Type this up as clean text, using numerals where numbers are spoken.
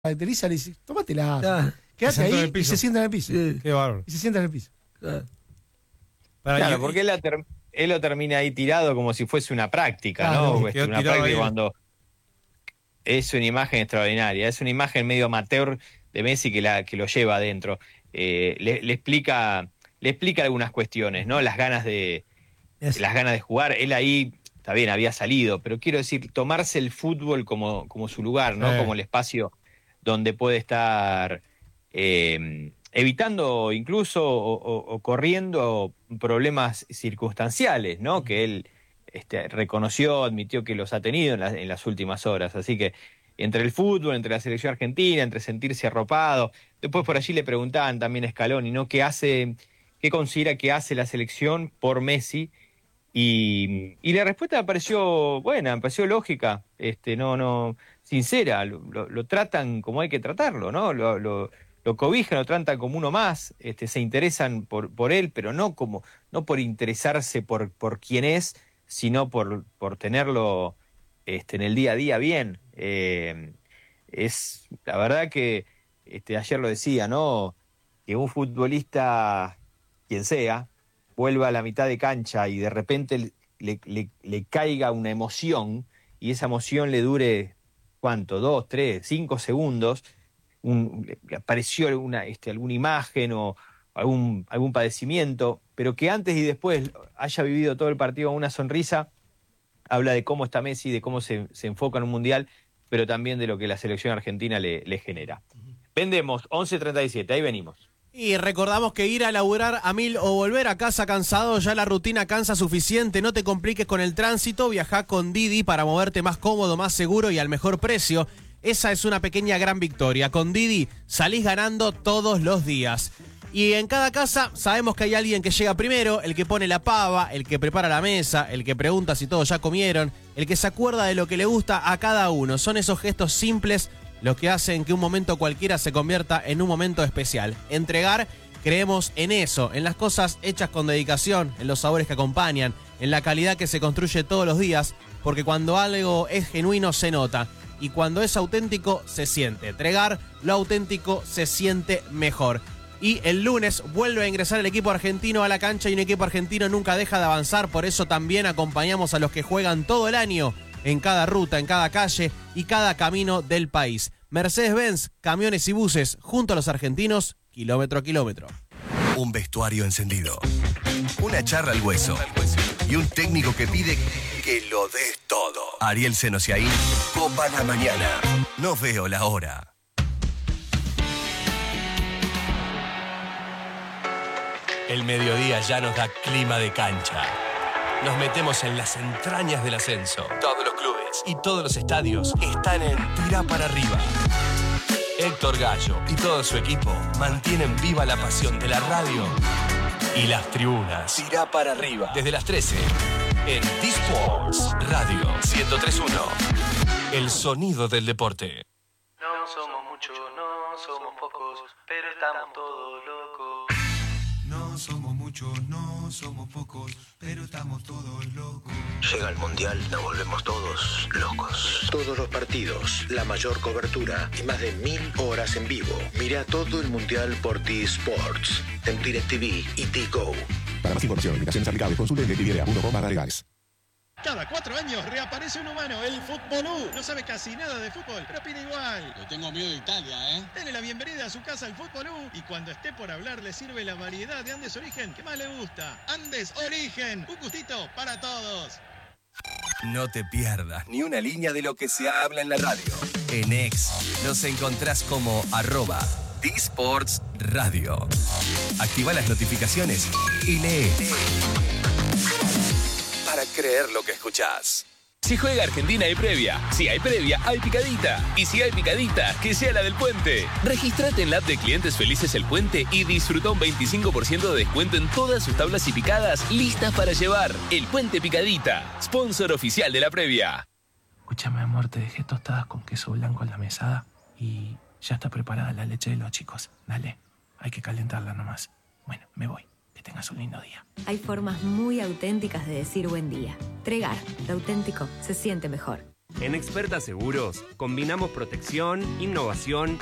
caracteriza, le dice, tómatela, Ah, quédate ahí y se sienta en el piso. sí, Qué bárbaro. Y se sienta en el piso. claro. Claro, porque él lo termina ahí tirado como si fuese una práctica, Claro, ¿no? quedó Una tirado práctica ahí. cuando es una imagen extraordinaria, es una imagen medio amateur de Messi que lo lleva adentro. Le explica algunas cuestiones, ¿no? Las ganas de jugar. Él ahí, está bien, había salido, pero quiero decir, tomarse el fútbol como su lugar, ¿no? Como el espacio donde puede estar evitando incluso o corriendo problemas circunstanciales, ¿no? Que él reconoció, admitió que los ha tenido en las últimas horas. Así que entre el fútbol, entre la selección argentina, entre sentirse arropado. Después por allí le preguntaban también a Scaloni, ¿no? ¿Qué considera que hace la selección por Messi? Y la respuesta me pareció buena, me pareció lógica, sincera. Lo tratan como hay que tratarlo, ¿no? Lo cobijan, lo tratan como uno más, se interesan por él, pero no por interesarse por quién es, sino por tenerlo en el día a día bien. Es la verdad que ayer lo decía, ¿no? Que un futbolista, quien sea, vuelva a la mitad de cancha y de repente le caiga una emoción y esa emoción le dure, ¿cuánto? 2, 3, 5 segundos. Le apareció alguna imagen o algún padecimiento, pero que antes y después haya vivido todo el partido con una sonrisa, habla de cómo está Messi, de cómo se enfoca en un mundial, pero también de lo que la selección argentina le genera. Vendemos 11:37, ahí venimos. Y recordamos que ir a laburar a 1000 o volver a casa cansado, ya la rutina cansa suficiente. No te compliques con el tránsito, viajá con Didi para moverte más cómodo, más seguro y al mejor precio. Esa es una pequeña gran victoria. Con Didi salís ganando todos los días. Y en cada casa sabemos que hay alguien que llega primero, el que pone la pava, el que prepara la mesa, el que pregunta si todos ya comieron, el que se acuerda de lo que le gusta a cada uno. Son esos gestos simples los que hacen que un momento cualquiera se convierta en un momento especial. Entregar, creemos en eso, en las cosas hechas con dedicación, en los sabores que acompañan, en la calidad que se construye todos los días, porque cuando algo es genuino se nota. Y cuando es auténtico, se siente. Entregar lo auténtico se siente mejor. Y el lunes vuelve a ingresar el equipo argentino a la cancha y un equipo argentino nunca deja de avanzar. Por eso también acompañamos a los que juegan todo el año en cada ruta, en cada calle y cada camino del país. Mercedes-Benz, camiones y buses, junto a los argentinos, kilómetro a kilómetro. Un vestuario encendido, una charla al hueso y un técnico que pide que lo des todo. Ariel Senosiaín, Copa la Mañana. No veo la hora. El mediodía ya nos da clima de cancha. Nos metemos en las entrañas del ascenso. Todos los clubes y todos los estadios están en Tira para Arriba. Héctor Gallo y todo su equipo mantienen viva la pasión de la radio y las tribunas. Tira para Arriba. Desde las 13 en D-Sports Radio 103.1. El sonido del deporte. No somos muchos, no somos pocos, pero estamos todos locos. No somos muchos, no somos pocos, pero estamos todos locos. Llega el Mundial, nos volvemos todos locos. Todos los partidos, la mayor cobertura y más de 1000 horas en vivo. Mira todo el Mundial por T-Sports, en DirecTV y T-Go. Para más información, limitaciones aplicables, consulte en DirecTV.com/legales. Cada 4 años reaparece un humano, el Futbolú. No sabe casi nada de fútbol, pero opina igual. Le tengo miedo de Italia, ¿eh? Dele la bienvenida a su casa al Futbolú y cuando esté por hablar le sirve la variedad de Andes Origen que más le gusta. Andes Origen, un gustito para todos. No te pierdas ni una línea de lo que se habla en la radio. En X nos encontrás como @D-Sports Radio. Activa las notificaciones y lee. Para creer lo que escuchás. Si juega Argentina hay previa, si hay previa hay picadita y si hay picadita, que sea la del Puente. Regístrate en la app de Clientes Felices El Puente y disfruta un 25% de descuento en todas sus tablas y picadas listas para llevar. El Puente Picadita, sponsor oficial de la previa. Escúchame, amor, te dejé tostadas con queso blanco en la mesada y ya está preparada la leche de los chicos. Dale, hay que calentarla nomás. Bueno, me voy. Que tengas un lindo día. Hay formas muy auténticas de decir buen día. Tregar, lo auténtico se siente mejor. En Experta Seguros combinamos protección, innovación